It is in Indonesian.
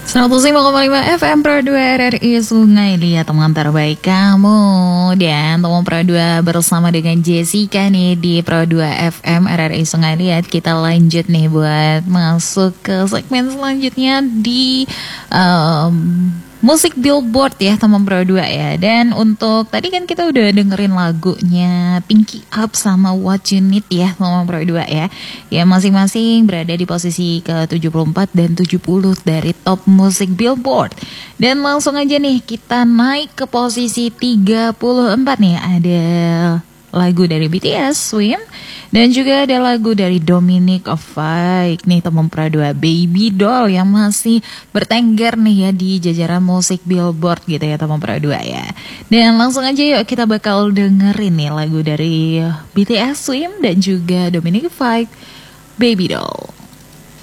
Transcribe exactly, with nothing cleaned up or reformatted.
seratus lima koma lima F M Pro dua R R I Sungai Liat, teman terbaik kamu. Dan teman Pro dua bersama dengan Jessica nih di Pro dua F M R R I Sungai Liat. Kita lanjut nih buat masuk ke segmen selanjutnya di um, musik Billboard ya teman Pro dua ya. Dan untuk tadi kan kita udah dengerin lagunya Pinky Up sama What You Need ya teman Pro dua ya. Ya masing-masing berada di posisi ke tujuh puluh empat dan tujuh puluh dari top musik Billboard. Dan langsung aja nih kita naik ke posisi tiga puluh empat nih. Ada lagu dari B T S, Swim. Dan juga ada lagu dari Dominic Fike nih teman Pro dua, Baby Doll, yang masih bertengger nih ya di jajaran musik Billboard gitu ya teman Pro dua ya. Dan langsung aja yuk kita bakal dengerin nih lagu dari B T S, Swim dan juga Dominic Fike, Baby Doll.